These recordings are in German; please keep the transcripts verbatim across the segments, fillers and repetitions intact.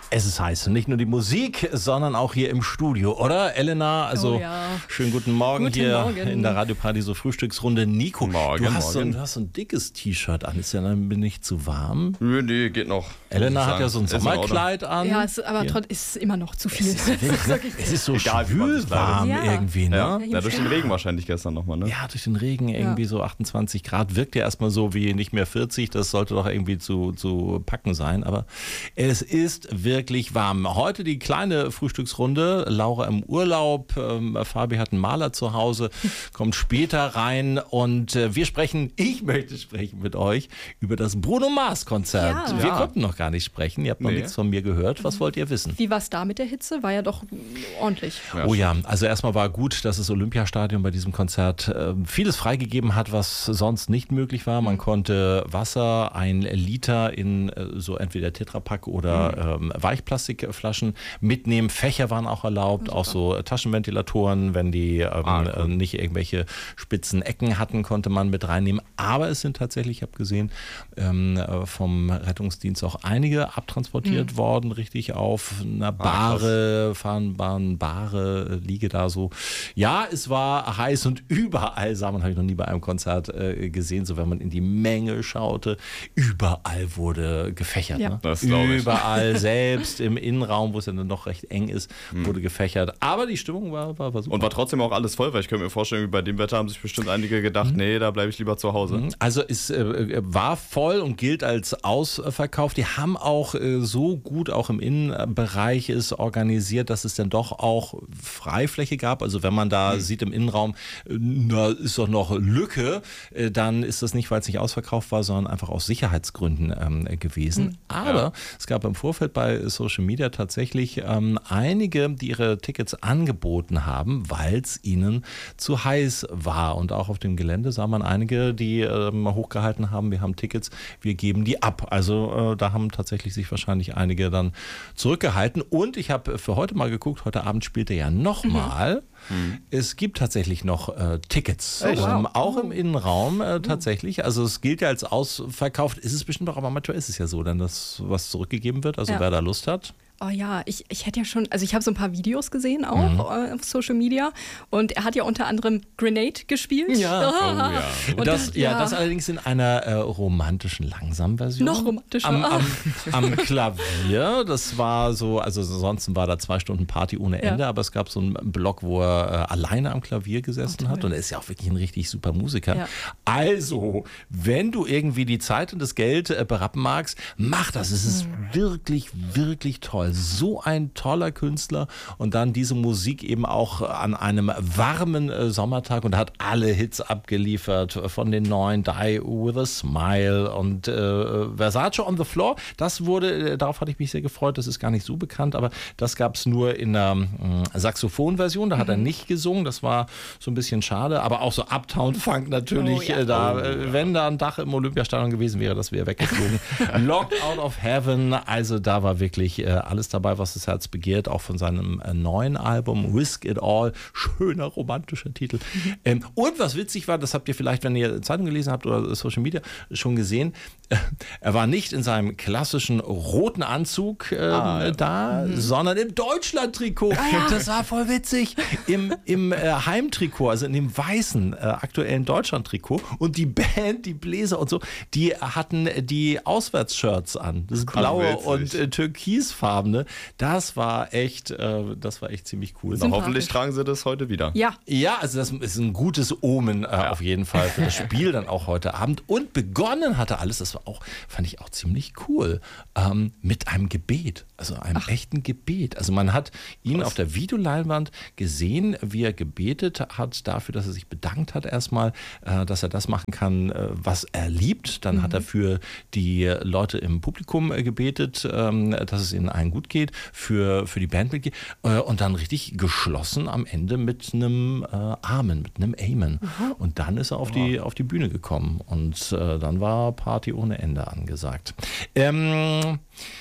Es ist heiß. Nicht nur die Musik, sondern auch hier im Studio, oder Elena? Also oh ja. schönen guten Morgen guten hier Morgen. in der Radioparty, so Frühstücksrunde. Nico, Morgen, du, hast so ein, morgen. du hast so ein dickes T-Shirt an. Ist ja dann nicht zu warm? Nö, nee, geht noch. Elena muss ich hat ja so ein sagen. Ist in Sommerkleid an. Ja, es, aber Hier. trotzdem ist immer noch zu viel. Es ist, wirklich, es ist so Egal, wie man sich schwülwarm kleidet. irgendwie, ne? Ja, Ja, ja, durch den Regen wahrscheinlich gestern nochmal, ne? Ja, durch den Regen irgendwie Ja. so achtundzwanzig Grad. Wirkt ja erstmal so wie nicht mehr vierzig. Das sollte doch irgendwie zu, zu packen sein. Aber es ist wirklich warm. Heute die kleine Frühstücksrunde. Laura im Urlaub. Ähm, Fabi hat einen Maler zu Hause. Kommt später rein. Und äh, wir sprechen, ich möchte sprechen mit euch über das Bruno Mars Konzert. Ja. Wir Ja. konnten noch gar nicht sprechen. Ihr habt noch Nee. nichts von mir gehört. Was wollt ihr wissen? Wie war es da mit der Hitze? War ja doch ordentlich. Ja, Oh ja, also erstmal war gut, dass das Olympiastadion bei diesem Konzert äh, vieles freigegeben hat, was sonst nicht möglich war. Man konnte Wasser, ein Liter in äh, so entweder Tetrapack oder ähm, Weichplastikflaschen mitnehmen. Fächer waren auch erlaubt, auch so äh, Taschenventilatoren, wenn die ähm, Ah, cool. äh, nicht irgendwelche spitzen Ecken hatten, konnte man mit reinnehmen. Aber es sind tatsächlich, ich habe gesehen, ähm, äh, vom Rettungsdienst auch einige abtransportiert worden, richtig auf einer Bahre, fahnbaren Bahre, liege da so. Ja, es war heiß und überall sah man, habe ich noch nie bei einem Konzert äh, gesehen, so wenn man in die Menge schaute, überall wurde gefächert. Ja. Ne? Das glaub ich. Überall, selbst im Innenraum, wo es ja dann noch recht eng ist, wurde gefächert. Aber die Stimmung war, war, war super. Und war trotzdem auch alles voll, weil ich könnte mir vorstellen, bei dem Wetter haben sich bestimmt einige gedacht, nee, da bleibe ich lieber zu Hause. Also es äh, war voll und gilt als ausverkauft. Die haben auch äh, so gut auch im Innenbereich es organisiert, dass es dann doch auch Freifläche gab. Also wenn man da sieht im Innenraum, äh, da ist doch noch Lücke, äh, dann ist das nicht, weil es nicht ausverkauft war, sondern einfach aus Sicherheitsgründen ähm, gewesen. Aber Ja. es gab im Vorfeld bei Social Media tatsächlich ähm, einige, die ihre Tickets angeboten haben, weil es ihnen zu heiß war. Und auch auf dem Gelände sah man einige, die ähm, hochgehalten haben, wir haben Tickets, wir geben die ab. Also äh, da haben tatsächlich sich wahrscheinlich einige dann zurückgehalten. Und ich habe für heute mal geguckt, heute Abend spielt er ja nochmal. Es gibt tatsächlich noch äh, Tickets, Echt? ähm, Wow. auch im Innenraum äh, tatsächlich. Also es gilt ja als ausverkauft. Ist es bestimmt auch, aber manchmal ist es ja so, dann dass was zurückgegeben wird. Also Ja. wer da Lust hat. Oh ja, ich, ich hätte ja schon, also ich habe so ein paar Videos gesehen auch Mhm. äh, auf Social Media und er hat ja unter anderem Grenade gespielt. Ja. Oh ja. Und das, ja, ja. das allerdings in einer äh, romantischen Langsamversion. Noch romantischer. Am, am, am Klavier. Das war so, also ansonsten war da zwei Stunden Party ohne Ende, Ja. aber es gab so einen Block, wo er äh, alleine am Klavier gesessen Oh, toll. hat und er ist ja auch wirklich ein richtig super Musiker. Ja. Also, wenn du irgendwie die Zeit und das Geld äh, berappen magst, mach das. Es ist wirklich, wirklich toll. So ein toller Künstler und dann diese Musik eben auch an einem warmen äh, Sommertag und hat alle Hits abgeliefert von den neuen Die With A Smile und äh, Versace on the Floor. Das wurde, äh, darauf hatte ich mich sehr gefreut, das ist gar nicht so bekannt, aber das gab es nur in einer äh, Saxophonversion, da hat er nicht gesungen, das war so ein bisschen schade, aber auch so Uptown Funk natürlich, Oh, ja. äh, da, Oh, äh, ja. wenn da ein Dach im Olympiastadion gewesen wäre, das wäre weggeflogen. Locked Out of Heaven, also da war wirklich äh, alles dabei, was das Herz begehrt, auch von seinem äh, neuen Album Risk It All, schöner romantischer Titel. Ähm, und was witzig war, das habt ihr vielleicht, wenn ihr Zeitung gelesen habt oder Social Media schon gesehen, äh, er war nicht in seinem klassischen roten Anzug ähm, Ah, ja. da, sondern im Deutschland-Trikot. Das war voll witzig. Im, im äh, Heimtrikot, also in dem weißen äh, aktuellen Deutschland-Trikot. Und die Band, die Bläser und so, die hatten die Auswärtsshirts an. Das blaue witzig. und äh, türkisfarbene. Das war echt, äh, das war echt ziemlich cool. Na, Sympathisch. hoffentlich tragen sie das heute wieder. Ja, Ja, also das ist ein gutes Omen äh, auf jeden Fall für das Spiel dann auch heute Abend. Und begonnen hatte alles, das war auch, fand ich auch ziemlich cool, ähm, mit einem Gebet, also einem echten Gebet. Also man hat ihn auf der Videoleinwand gesehen, wie er gebetet hat dafür, dass er sich bedankt hat erstmal, äh, dass er das machen kann, äh, was er liebt. Dann hat er für die Leute im Publikum äh, gebetet, ähm, dass es ihnen allen gut geht, für, für die Bandmitglieder äh, und dann richtig geschlossen am Ende mit einem äh, Amen, mit einem Amen. Und dann ist er auf die, auf die Bühne gekommen und äh, dann war Party ohne Ende angesagt. Ähm,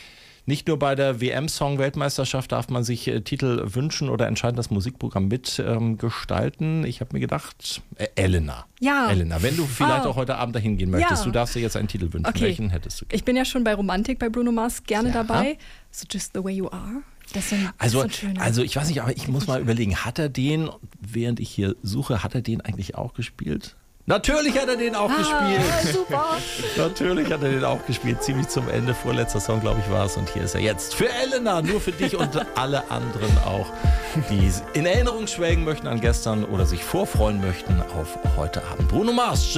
nicht nur bei der W M-Song-Weltmeisterschaft darf man sich äh, Titel wünschen oder entscheiden das Musikprogramm mitgestalten. Ähm, ich habe mir gedacht, äh, Elena. Ja. Elena, wenn du vielleicht Oh. auch heute Abend dahin gehen möchtest, Ja. du darfst dir jetzt einen Titel wünschen. Okay. Welchen hättest du? Ich bin ja schon bei Romantik bei Bruno Mars gerne Ja. dabei. So Just the Way You Are. Das ist ein, Also, das ist ein schöner. also ich weiß nicht, aber ich muss mal überlegen, hat er den, während ich hier suche, hat er den eigentlich auch gespielt? Natürlich hat er den auch ah, gespielt. super. Natürlich hat er den auch gespielt. Ziemlich zum Ende. Vorletzter Song, glaube ich, war es. Und hier ist er jetzt für Elena. Nur für dich und alle anderen auch, die in Erinnerung schwelgen möchten an gestern oder sich vorfreuen möchten auf heute Abend. Bruno Mars.